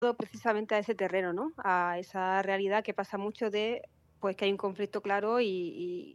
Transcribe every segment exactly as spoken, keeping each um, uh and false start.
precisamente a ese terreno, ¿no? A esa realidad que pasa mucho de pues que hay un conflicto claro y, y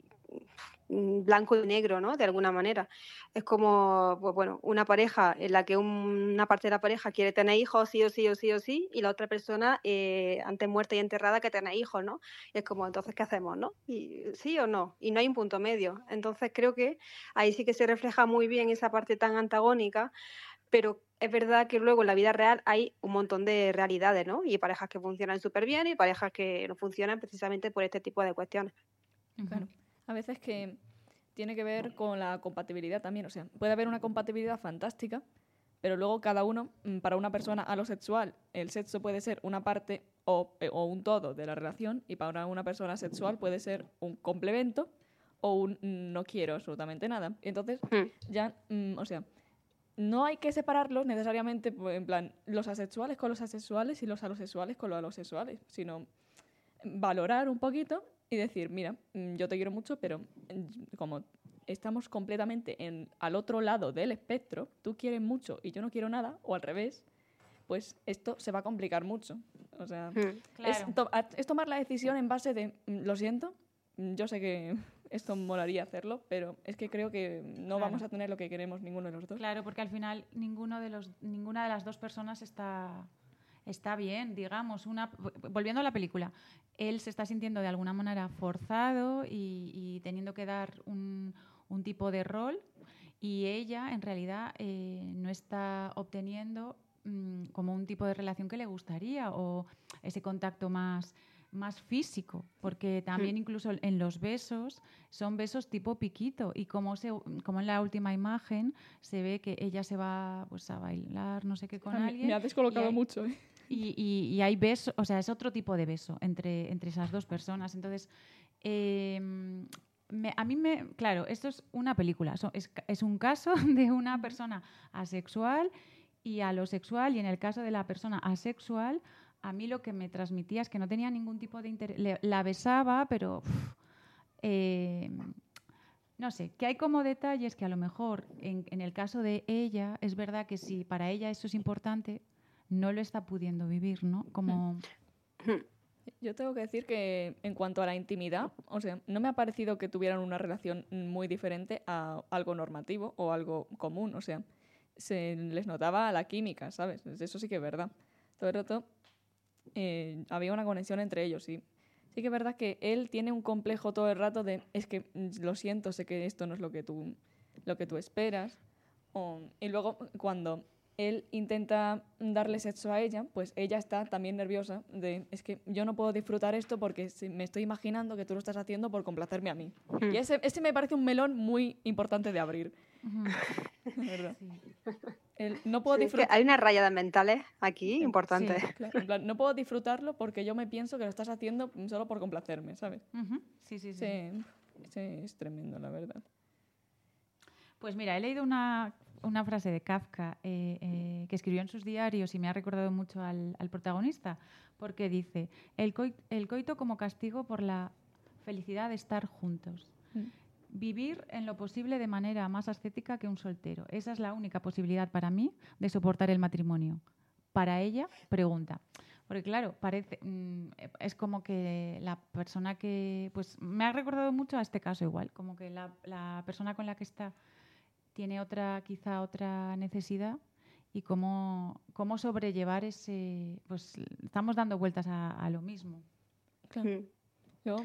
blanco y negro, ¿no? De alguna manera. Es como, pues bueno, una pareja en la que un, una parte de la pareja quiere tener hijos sí o sí o sí o sí, y la otra persona, eh, antes muerta y enterrada, que tener hijos, ¿no? Y es como, entonces, ¿qué hacemos, no? Y, ¿sí o no? Y no hay un punto medio. Entonces creo que ahí sí que se refleja muy bien esa parte tan antagónica, pero es verdad que luego en la vida real hay un montón de realidades, ¿no? Y parejas que funcionan súper bien y parejas que no funcionan precisamente por este tipo de cuestiones. Claro. A veces que tiene que ver con la compatibilidad también. O sea, puede haber una compatibilidad fantástica, pero luego cada uno, para una persona alosexual, el sexo puede ser una parte o, o un todo de la relación, y para una persona sexual puede ser un complemento o un no quiero absolutamente nada. Entonces, Hmm. ya, mm, o sea, no hay que separarlos necesariamente, pues, en plan, los asexuales con los asexuales y los alosexuales con los alosexuales, sino valorar un poquito y decir, mira, yo te quiero mucho, pero como estamos completamente en, al otro lado del espectro, tú quieres mucho y yo no quiero nada, o al revés, pues esto se va a complicar mucho. O sea, Hmm. es, Claro. to- es tomar la decisión en base de, lo siento, yo sé que esto molaría hacerlo, pero es que creo que no Claro. vamos a tener lo que queremos ninguno de los dos. Claro, porque al final ninguno de los, ninguna de las dos personas está, está bien, digamos. Una, volviendo a la película, él se está sintiendo de alguna manera forzado y, y teniendo que dar un, un tipo de rol, y ella en realidad eh, no está obteniendo mmm, como un tipo de relación que le gustaría, o ese contacto más más físico, porque también incluso en los besos son besos tipo piquito, y como se como en la última imagen se ve que ella se va pues a bailar no sé qué con A mí, alguien me ha descolocado y hay, mucho, ¿eh? y, y, y hay besos, o sea, es otro tipo de beso entre, entre esas dos personas. Entonces, eh, me, a mí me, claro, esto es una película, so, es, es un caso de una persona asexual y alosexual, y en el caso de la persona asexual, a mí lo que me transmitía es que no tenía ningún tipo de interés. Le, la besaba, pero uf, eh, no sé, que hay como detalles que a lo mejor en, en el caso de ella, es verdad que si para ella eso es importante, no lo está pudiendo vivir, ¿no? Como... Yo tengo que decir que en cuanto a la intimidad, o sea, no me ha parecido que tuvieran una relación muy diferente a algo normativo o algo común, o sea, se les notaba la química, ¿sabes? Eso sí que es verdad. Todo el rato eh, había una conexión entre ellos, y sí que es verdad que él tiene un complejo todo el rato de, es que mm, lo siento, sé que esto no es lo que tú, lo que tú esperas. O, y luego cuando él intenta darle sexo a ella, pues ella está también nerviosa de, es que yo no puedo disfrutar esto porque me estoy imaginando que tú lo estás haciendo por complacerme a mí. Hmm. Y ese, ese me parece un melón muy importante de abrir. De verdad. Sí. El, no puedo Sí, es que disfrutar... hay unas rayadas mentales aquí importantes. Sí. Claro, en plan, no puedo disfrutarlo porque yo me pienso que lo estás haciendo solo por complacerme, ¿sabes? Uh-huh. Sí, sí, sí. Sí, sí, es tremendo, la verdad. Pues mira, he leído una, una frase de Kafka eh, eh, que escribió en sus diarios y me ha recordado mucho al, al protagonista, porque dice, el, coi- el coito como castigo por la felicidad de estar juntos. Mm. Vivir en lo posible de manera más ascética que un soltero. Esa es la única posibilidad para mí de soportar el matrimonio. Para ella, pregunta. Porque claro, parece mm, es como que la persona que... Pues me ha recordado mucho a este caso igual, como que la, la persona con la que está tiene otra, quizá otra necesidad, y cómo, cómo sobrellevar ese... Pues estamos dando vueltas a, a lo mismo. Claro. Hmm. Yo,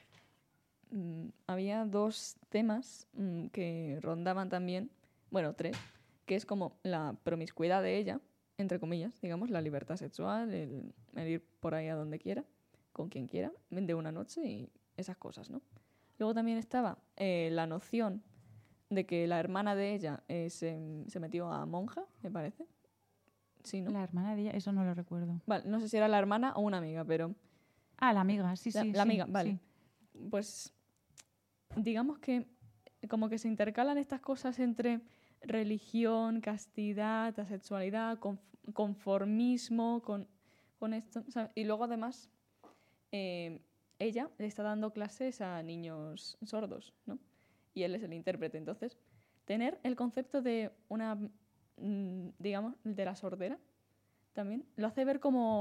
mm, había dos temas mm, que rondaban también, bueno, tres, que es como la promiscuidad de ella, entre comillas, digamos, la libertad sexual, el, el ir por ahí a donde quiera, con quien quiera, de una noche y esas cosas, ¿no? Luego también estaba eh, la noción de que la hermana de ella eh, se, se metió a monja, me parece. Sí, ¿no? La hermana de ella, eso no lo recuerdo. Vale, no sé si era la hermana o una amiga, pero... Ah, la amiga, sí, La, sí, la sí, amiga, vale. sí. Pues digamos que como que se intercalan estas cosas entre religión, castidad, asexualidad, conf- conformismo, con, con esto, ¿sabes? Y luego además eh, ella le está dando clases a niños sordos, ¿no? Y él es el intérprete. Entonces, tener el concepto de una, mm, digamos, de la sordera, también lo hace ver como